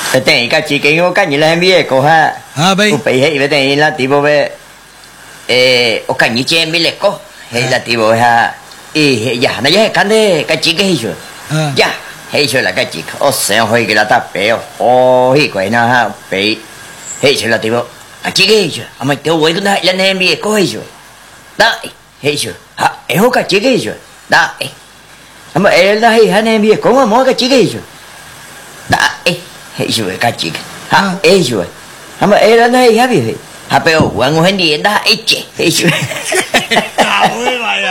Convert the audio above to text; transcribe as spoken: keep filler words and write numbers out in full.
Tên cái chỉ cái cái gì là em biết cô ha. À bây. Cô bị hay vậy tên là tipo về. Ê, ô cái gì chơi biết cô. Hay là tipo ha. Ê, ya, nó vậy cái này cái chỉ cái gì. Ya, hay rồi là cái chỉ. Ô xem hồi cái là ta béo. Ô, hi quậy nào ha, bị. Hay rồi là tipo. À chỉ cái gì. À mà tiêu quậy cái này là em biết cô hay rồi. Đó, hay rồi. Ha, em cái chỉ cái gì. Đó. À mà em là hay anh em biết cô mà mỗi cái chỉ cái gì. Đó, ê. Hey rồi cái gì ha ê rồi mà ê là này hả bị hả béo quăng hoa đi đã ê chết ê rồi